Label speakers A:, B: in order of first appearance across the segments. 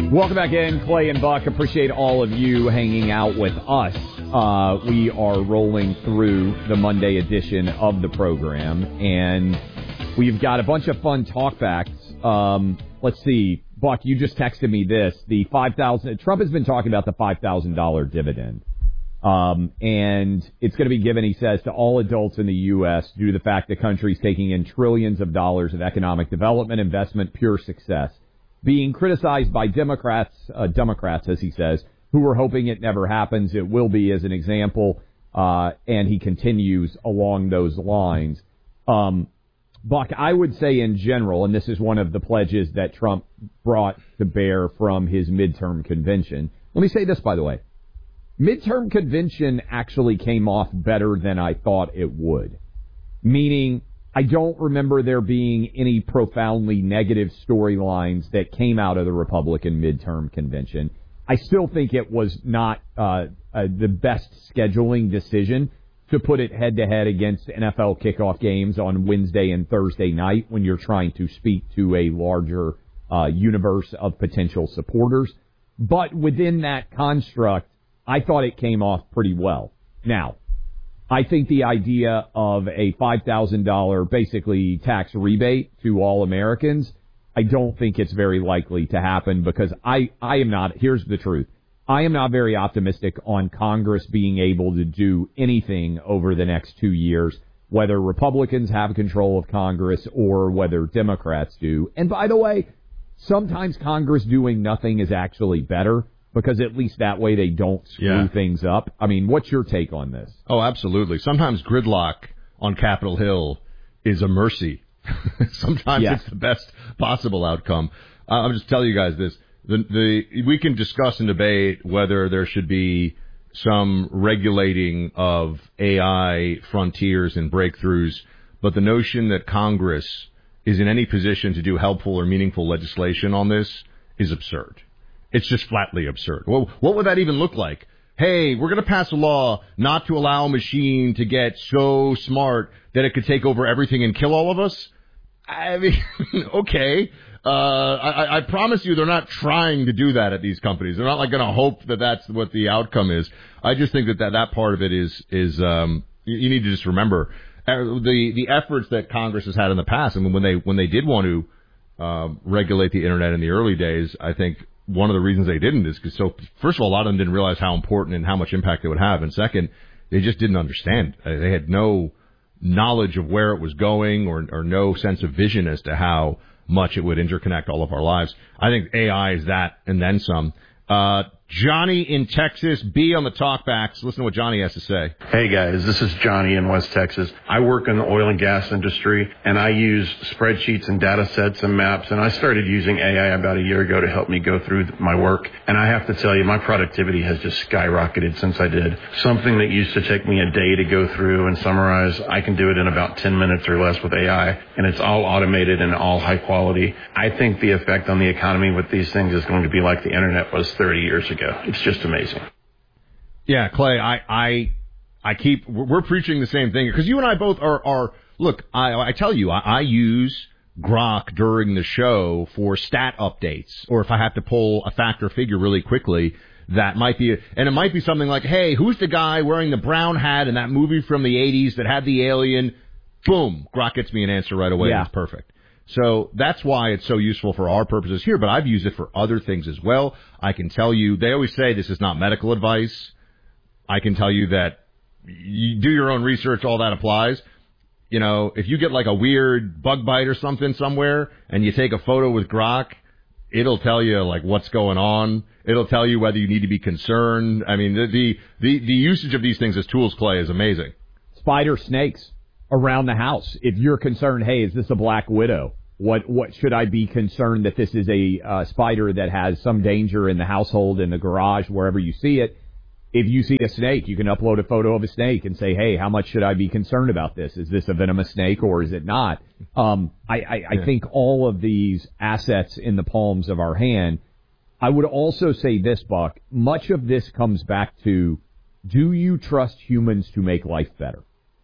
A: Welcome back in, Clay and Buck. Appreciate all of you hanging out with us. We are rolling through the Monday edition of the program, and we've got a bunch of fun talkbacks. Let's see, Buck, you just texted me this. The $5,000. Trump has been talking about the $5,000 dividend, and it's going to be given, he says, to all adults in the U.S. due to the fact the country's taking in trillions of dollars of economic development, investment, pure success. Being criticized by Democrats, as he says, who were hoping it never happens. It will be, as an example, and he continues along those lines. Buck, I would say in general, and this is one of the pledges that Trump brought to bear from his midterm convention. Let me say this, by the way. Midterm convention actually came off better than I thought it would, meaning I don't remember there being any profoundly negative storylines that came out of the Republican midterm convention. I still think it was not the best scheduling decision to put it head-to-head against NFL kickoff games on Wednesday and Thursday night when you're trying to speak to a larger universe of potential supporters. But within that construct, I thought it came off pretty well. Now, I think the idea of a $5,000 basically tax rebate to all Americans, I don't think it's very likely to happen because I am not, here's the truth, I am not very optimistic on Congress being able to do anything over the next 2 years, whether Republicans have control of Congress or whether Democrats do. And by the way, sometimes Congress doing nothing is actually better, because at least that way they don't screw things up. I mean, what's your take on this?
B: Oh, absolutely. Sometimes gridlock on Capitol Hill is a mercy. Sometimes it's the best possible outcome. I'll just tell you guys this. We can discuss and debate whether there should be some regulating of AI frontiers and breakthroughs, but the notion that Congress is in any position to do helpful or meaningful legislation on this is absurd. It's just flatly absurd. Well, what would that even look like? Hey, we're going to pass a law not to allow a machine to get so smart that it could take over everything and kill all of us? I mean, okay. I promise you they're not trying to do that at these companies. They're not like going to hope that that's what the outcome is. I just think that part of it is you need to just remember the efforts that Congress has had in the past. I mean, when they did want to regulate the internet in the early days, I think one of the reasons they didn't is because, first of all, a lot of them didn't realize how important and how much impact it would have. And second, they just didn't understand. They had no knowledge of where it was going or no sense of vision as to how much it would interconnect all of our lives. I think AI is that and then some. Johnny in Texas, B on the talkbacks. Listen to what Johnny has to say.
C: Hey guys, this is Johnny in West Texas. I work in the oil and gas industry, and I use spreadsheets and data sets and maps, and I started using AI about a year ago to help me go through my work. And I have to tell you, my productivity has just skyrocketed since I did. Something that used to take me a day to go through and summarize, I can do it in about 10 minutes or less with AI, and it's all automated and all high quality. I think the effect on the economy with these things is going to be like the internet was 30 years ago. It's just amazing.
B: Yeah, Clay, we're preaching the same thing because you and I both are look, I tell you, I use Grok during the show for stat updates, or if I have to pull a fact or figure really quickly, that might be, and it might be something like, hey, who's the guy wearing the brown hat in that movie from the 80s that had the alien? Boom, Grok gets me an answer right away. Yeah. It's perfect. So that's why it's so useful for our purposes here, but I've used it for other things as well. I can tell you, they always say this is not medical advice. I can tell you that you do your own research, all that applies. You know, if you get like a weird bug bite or something somewhere and you take a photo with Grok, it'll tell you like what's going on. It'll tell you whether you need to be concerned. I mean, the usage of these things as tools, Clay, is amazing.
A: Spider snakes around the house. If you're concerned, hey, is this a black widow? What should I be concerned that this is a spider that has some danger in the household, in the garage, wherever you see it? If you see a snake, you can upload a photo of a snake and say, hey, how much should I be concerned about this? Is this a venomous snake or is it not? I think all of these assets in the palms of our hand. I would also say this, Buck, much of this comes back to, do you trust humans to make life better?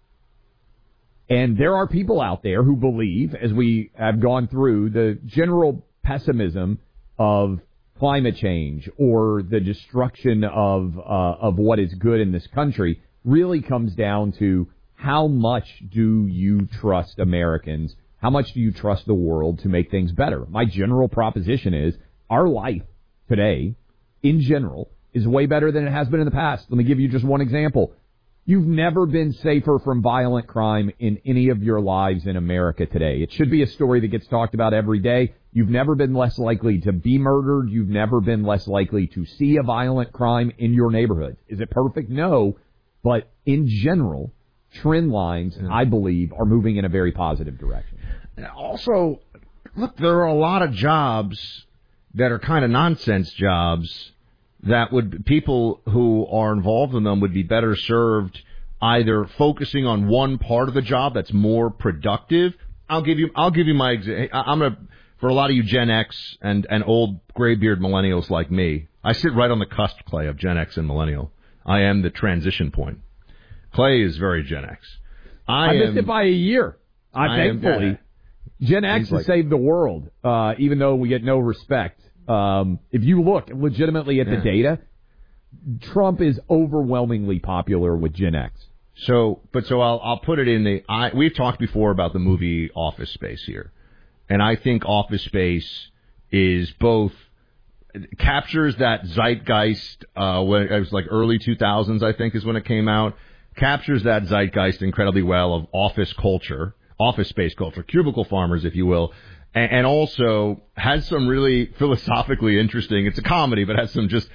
A: And there are people out there who believe, as we have gone through, the general pessimism of climate change or the destruction of what is good in this country really comes down to how much do you trust Americans? How much do you trust the world to make things better? My general proposition is our life today, in general, is way better than it has been in the past. Let me give you just one example. You've never been safer from violent crime in any of your lives in America today. It should be a story that gets talked about every day. You've never been less likely to be murdered. You've never been less likely to see a violent crime in your neighborhood. Is it perfect? No. But in general, trend lines, I believe, are moving in a very positive direction.
B: Also, look, there are a lot of jobs that are kind of nonsense jobs that people who are involved in them would be better served either focusing on one part of the job that's more productive. I'll give you my example. For a lot of you Gen X and old graybeard millennials like me, I sit right on the cusp, Clay, of Gen X and millennial. I am the transition point. Clay is very Gen X.
A: I missed it by a year. Thankfully, Gen X has saved the world, even though we get no respect. If you look legitimately at the data, Trump is overwhelmingly popular with Gen X.
B: So I'll put it in we've talked before about the movie Office Space here. And I think Office Space is both captures that zeitgeist, when it was like early 2000s, I think is when it came out, captures that zeitgeist incredibly well of office culture, office space culture, cubicle farmers, if you will. And also has some really philosophically interesting, it's a comedy, but has some just,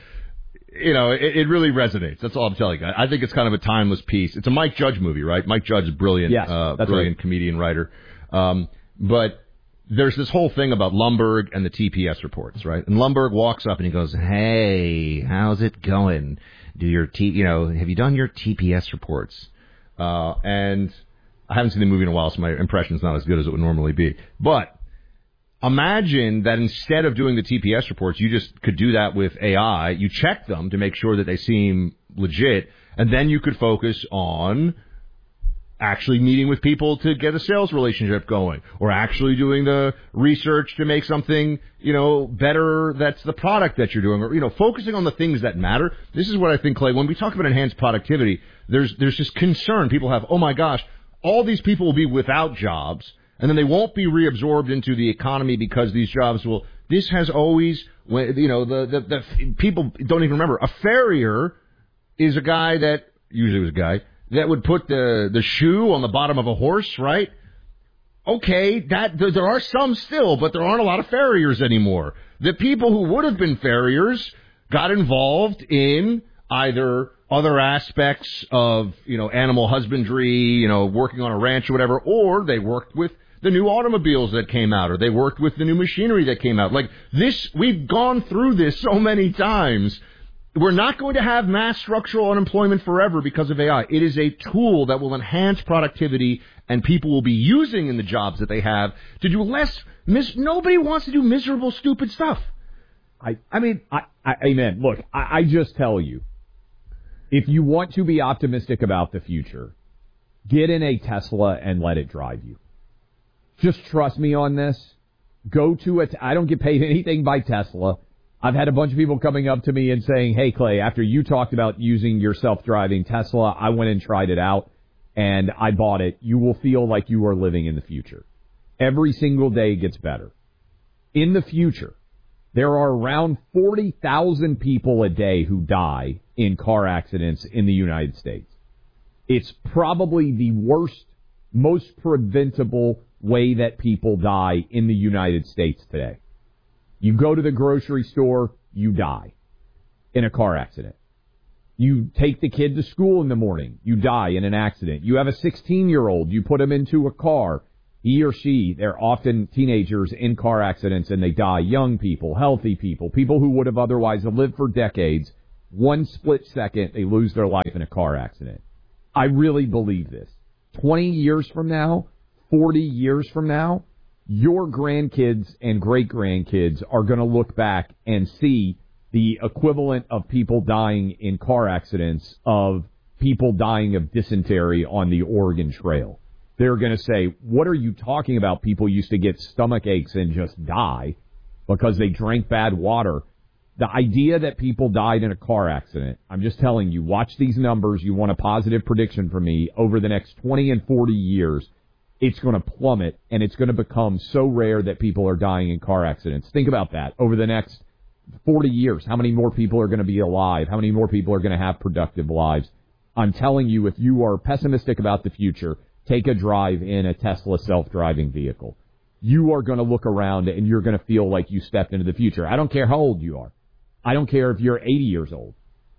B: it really resonates. That's all I'm telling you. I think it's kind of a timeless piece. It's a Mike Judge movie, right? Mike Judge is brilliant, brilliant comedian, writer. But there's this whole thing about Lumbergh and the TPS reports, right? And Lumbergh walks up and he goes, "Hey, how's it going? Have you done your TPS reports?" And I haven't seen the movie in a while, so my impression's not as good as it would normally be. But imagine that instead of doing the TPS reports, you just could do that with AI. You check them to make sure that they seem legit, and then you could focus on actually meeting with people to get a sales relationship going, or actually doing the research to make something, better that's the product that you're doing, or, focusing on the things that matter. This is what I think, Clay, when we talk about enhanced productivity, there's this concern people have, oh my gosh, all these people will be without jobs, and then they won't be reabsorbed into the economy because these jobs will. This has always, the people don't even remember. A farrier is a guy that usually was a guy that would put the shoe on the bottom of a horse, right? Okay, there are some still, but there aren't a lot of farriers anymore. The people who would have been farriers got involved in either other aspects of, animal husbandry, working on a ranch or whatever, or they worked with the new automobiles that came out, or they worked with the new machinery that came out. Like this, we've gone through this so many times. We're not going to have mass structural unemployment forever because of AI. It is a tool that will enhance productivity, and people will be using in the jobs that they have to do less. Nobody wants to do miserable, stupid stuff.
A: Amen. Look, I just tell you, if you want to be optimistic about the future, get in a Tesla and let it drive you. Just trust me on this. Go to it. I don't get paid anything by Tesla. I've had a bunch of people coming up to me and saying, "Hey, Clay, after you talked about using your self-driving Tesla, I went and tried it out, and I bought it. You will feel like you are living in the future. Every single day gets better. In the future, there are around 40,000 people a day who die in car accidents in the United States. It's probably the worst, most preventable way that people die in the United States today. You go to the grocery store, you die in a car accident. You take the kid to school in the morning, you die in an accident. You have a 16-year-old, you put him into a car, he or she, they're often teenagers in car accidents, and they die. Young people, healthy people, people who would have otherwise lived for decades, one split second, they lose their life in a car accident. I really believe this. 20 years from now, 40 years from now, your grandkids and great-grandkids are going to look back and see the equivalent of people dying in car accidents of people dying of dysentery on the Oregon Trail. They're going to say, what are you talking about? People used to get stomach aches and just die because they drank bad water. The idea that people died in a car accident, I'm just telling you, watch these numbers. You want a positive prediction from me. Over the next 20 and 40 years, it's going to plummet, and it's going to become so rare that people are dying in car accidents. Think about that. Over the next 40 years, how many more people are going to be alive? How many more people are going to have productive lives? I'm telling you, if you are pessimistic about the future, take a drive in a Tesla self-driving vehicle. You are going to look around, and you're going to feel like you stepped into the future. I don't care how old you are. I don't care if you're 80 years old.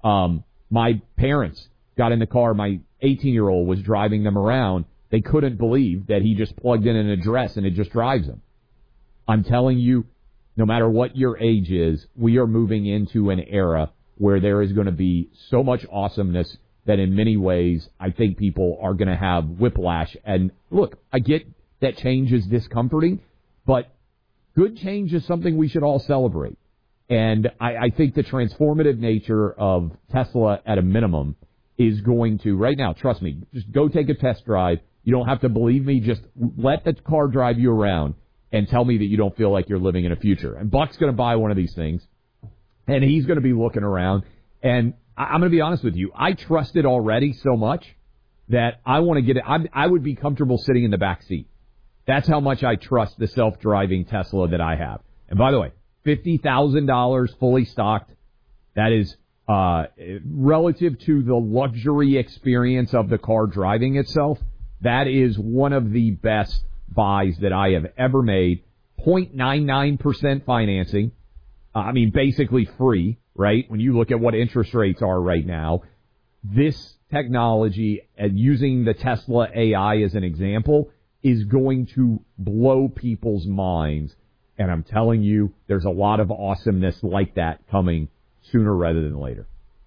A: My parents got in the car. My 18-year-old was driving them around. They couldn't believe that he just plugged in an address and it just drives them. I'm telling you, no matter what your age is, we are moving into an era where there is going to be so much awesomeness that in many ways I think people are going to have whiplash. And look, I get that change is discomforting, but good change is something we should all celebrate. And I think the transformative nature of Tesla at a minimum is going to, right now, trust me, just go take a test drive. You don't have to believe me. Just let the car drive you around and tell me that you don't feel like you're living in a future. And Buck's going to buy one of these things, and he's going to be looking around. And I'm going to be honest with you. I trust it already so much that I want to get it. I would be comfortable sitting in the back seat. That's how much I trust the self-driving Tesla that I have. And by the way, $50,000 fully stocked. That is relative to the luxury experience of the car driving itself. That is one of the best buys that I have ever made. 0.99% financing. Basically free, right? When you look at what interest rates are right now, this technology, and using the Tesla AI as an example, is going to blow people's minds. And I'm telling you, there's a lot of awesomeness like that coming sooner rather than later.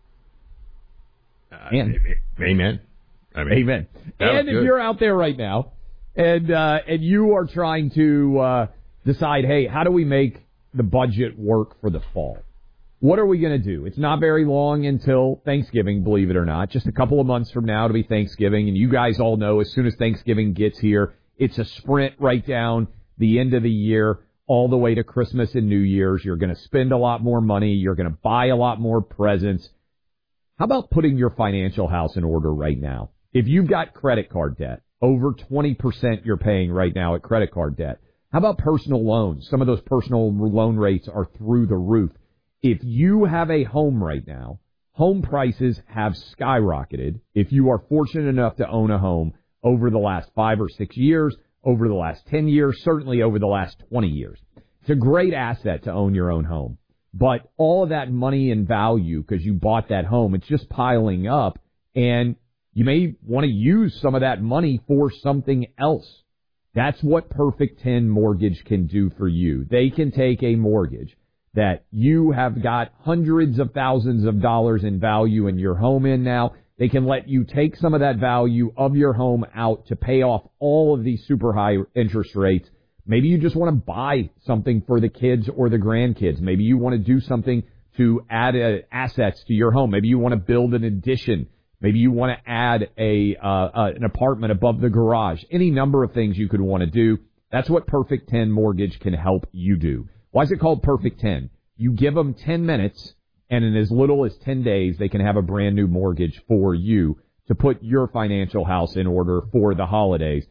B: Amen.
A: Amen. And if you're out there right now and you are trying to decide, hey, how do we make the budget work for the fall? What are we going to do? It's not very long until Thanksgiving, believe it or not. Just a couple of months from now to be Thanksgiving. And you guys all know as soon as Thanksgiving gets here, it's a sprint right down the end of the year all the way to Christmas and New Year's. You're going to spend a lot more money. You're going to buy a lot more presents. How about putting your financial house in order right now? If you've got credit card debt, over 20% you're paying right now at credit card debt. How about personal loans? Some of those personal loan rates are through the roof. If you have a home right now, home prices have skyrocketed. If you are fortunate enough to own a home over the last 5 or 6 years, over the last 10 years, certainly over the last 20 years. It's a great asset to own your own home. But all of that money and value, because you bought that home, it's just piling up, and you may want to use some of that money for something else. That's what Perfect 10 Mortgage can do for you. They can take a mortgage that you have got hundreds of thousands of dollars in value in your home in now. They can let you take some of that value of your home out to pay off all of these super high interest rates. Maybe you just want to buy something for the kids or the grandkids. Maybe you want to do something to add assets to your home. Maybe you want to build an addition. Maybe you want to add an apartment above the garage. Any number of things you could want to do. That's what Perfect 10 Mortgage can help you do. Why is it called Perfect 10? You give them 10 minutes, and in as little as 10 days, they can have a brand new mortgage for you to put your financial house in order for the holidays.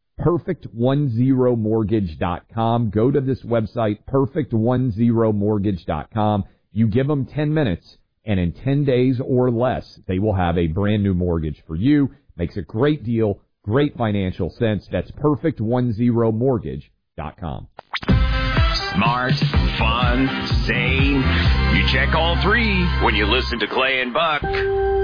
A: Perfect10mortgage.com. Go to this website, perfect10mortgage.com. You give them 10 minutes, and in 10 days or less, they will have a brand new mortgage for you. Makes a great deal, great financial sense. That's perfect10mortgage.com.
D: Smart, fun, sane. You check all three when you listen to Clay and Buck.